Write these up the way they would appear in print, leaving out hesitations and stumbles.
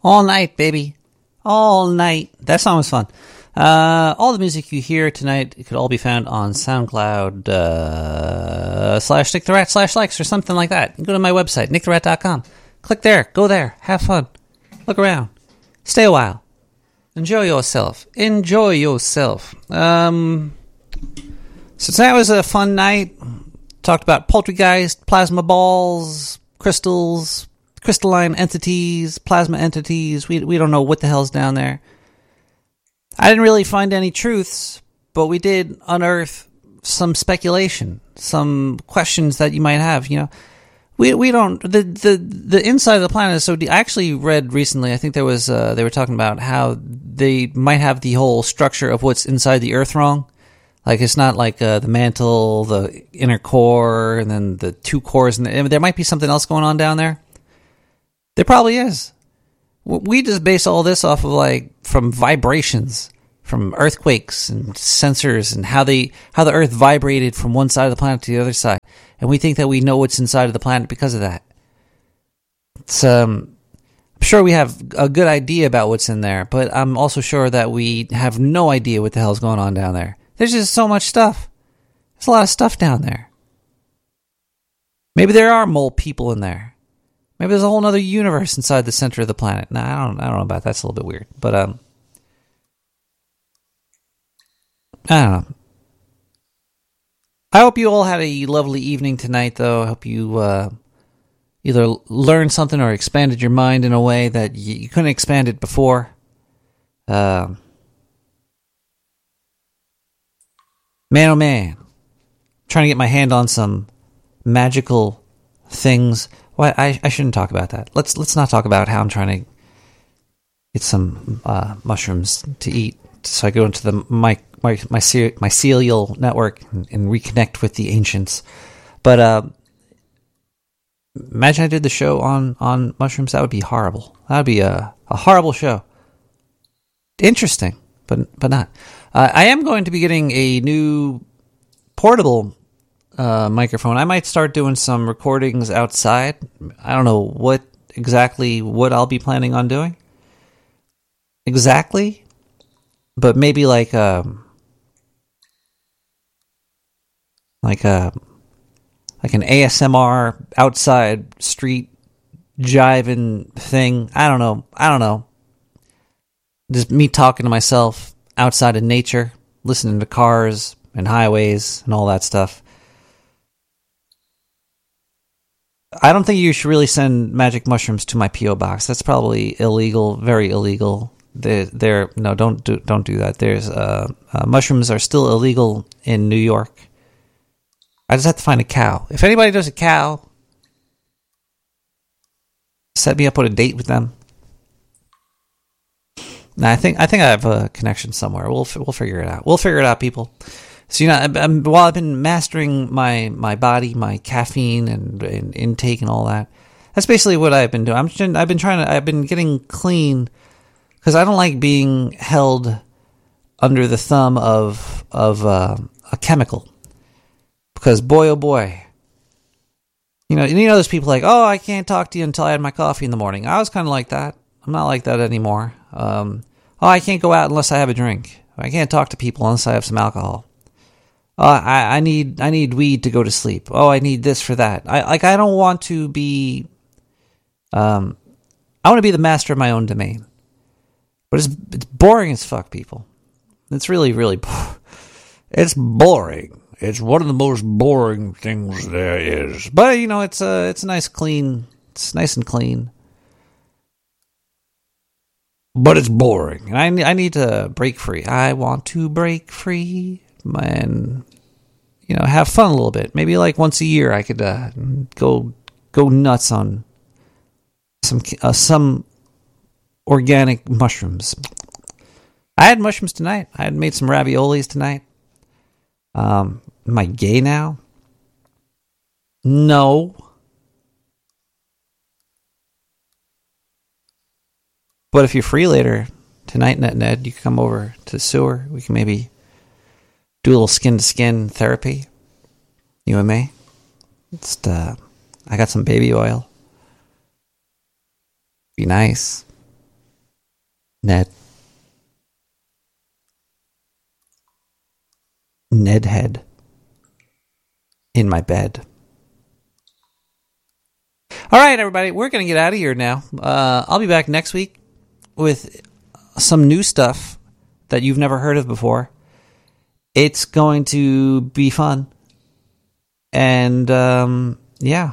All night, baby. All night. That song was fun. All the music you hear tonight, it could all be found on SoundCloud /NickTheRat/likes or something like that. You go to my website, nicktherat.com. Click there. Go there. Have fun. Look around. Stay a while. Enjoy yourself. Enjoy yourself. So tonight was a fun night. Talked about poltergeist, plasma balls, crystals, crystalline entities, plasma entities. We don't know what the hell's down there. I didn't really find any truths, but we did unearth some speculation, some questions that you might have. You know, we don't the inside of the planet is so deep. I actually read recently. I think there was they were talking about how they might have the whole structure of what's inside the Earth wrong. Like it's not like the mantle, the inner core, and then the two cores, and there might be something else going on down there. There probably is. We just base all this off of from vibrations, from earthquakes and sensors, and how the Earth vibrated from one side of the planet to the other side, and we think that we know what's inside of the planet because of that. It's I'm sure we have a good idea about what's in there, but I'm also sure that we have no idea what the hell's going on down there. There's just so much stuff. There's a lot of stuff down there. Maybe there are mole people in there. Maybe there's a whole other universe inside the center of the planet. Nah, I don't know about that. That's a little bit weird. But, I don't know. I hope you all had a lovely evening tonight, though. I hope you either learned something or expanded your mind in a way that you couldn't expand it before. Man, oh man. Trying to get my hand on some magical things. Well, I shouldn't talk about that. Let's not talk about how I'm trying to get some mushrooms to eat, so I go into the mycelial network and reconnect with the ancients. But imagine I did the show on mushrooms. That would be horrible. That would be a horrible show. Interesting, but not. I am going to be getting a new portable microphone. I might start doing some recordings outside. I don't know what I'll be planning on doing exactly, but maybe like an ASMR outside street jiving thing. I don't know. Just me talking to myself outside in nature, listening to cars and highways and all that stuff. I don't think you should really send magic mushrooms to my P.O. box. That's probably illegal, very illegal. No, don't do that. There's mushrooms are still illegal in New York. I just have to find a cow. If anybody does a cow, set me up with a date with them. Nah, I think I have a connection somewhere. We'll figure it out. We'll figure it out, people. So while I've been mastering my body, my caffeine and intake and all that, that's basically what I've been doing. I've been getting clean because I don't like being held under the thumb of a chemical. Because boy, oh boy, you know those people like, oh, I can't talk to you until I had my coffee in the morning. I was kind of like that. I'm not like that anymore. I can't go out unless I have a drink. I can't talk to people unless I have some alcohol. I need weed to go to sleep. Oh, I need this for that. I don't want to be. I want to be the master of my own domain. But it's boring as fuck, people. It's really, really. It's boring. It's one of the most boring things there is. But it's a nice clean. It's nice and clean. But it's boring. And I need to break free. I want to break free and have fun a little bit. Maybe like once a year I could go nuts on some organic mushrooms. I had mushrooms tonight. I had made some raviolis tonight. Am I gay now? No. But if you're free later tonight, Ned, you can come over to the sewer. We can maybe do a little skin-to-skin therapy. You and me. I got some baby oil. Be nice. Ned head in my bed. All right, everybody, we're going to get out of here now. I'll be back next week with some new stuff that you've never heard of before. It's going to be fun. And, yeah.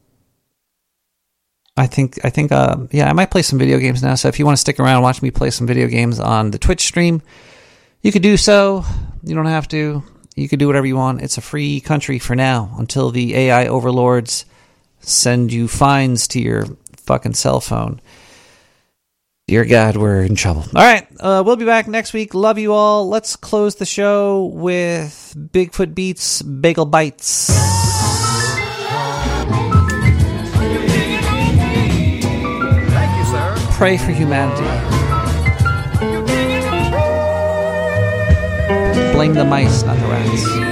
I think, I might play some video games now. So if you want to stick around and watch me play some video games on the Twitch stream, you could do so. You don't have to. You could do whatever you want. It's a free country for now until the AI overlords send you fines to your fucking cell phone. Dear God, we're in trouble. All right, we'll be back next week. Love you all. Let's close the show with Bigfoot Beats, Bagel Bites. Thank you, sir. Pray for humanity. Blame the mice, not the rats.